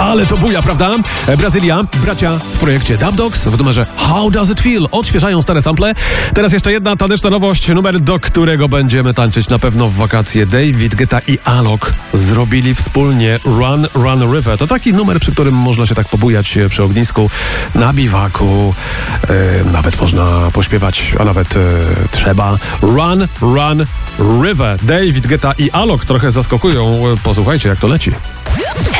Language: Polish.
Ale to buja, prawda? Brazylia, bracia w projekcie Dub Dogs w numerze How Does It Feel? Odświeżają stare sample. Teraz jeszcze jedna taneczna nowość, numer, do którego będziemy tańczyć na pewno w wakacje. David Guetta i Alok zrobili wspólnie Run, Run River. To taki numer, przy którym można się tak pobujać przy ognisku, na biwaku. Nawet można pośpiewać, a nawet trzeba. Run, Run River. David Guetta i Alok trochę zaskakują. Posłuchajcie, jak to leci.